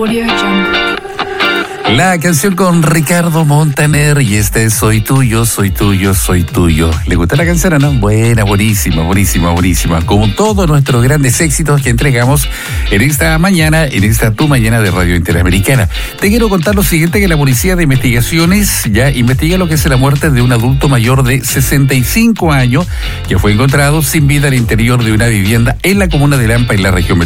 Audio Jungle. La canción con Ricardo Montaner y este es Soy Tuyo, Soy Tuyo, Soy Tuyo. ¿Le gusta la canción o no? Buena, buenísima, buenísima, buenísima. Como todos nuestros grandes éxitos que entregamos en esta mañana, en esta Tu Mañana de Radio Interamericana. Te quiero contar lo siguiente, que la Policía de Investigaciones ya investiga lo que es la muerte de un adulto mayor de 65 años que fue encontrado sin vida al interior de una vivienda en la comuna de Lampa, en la región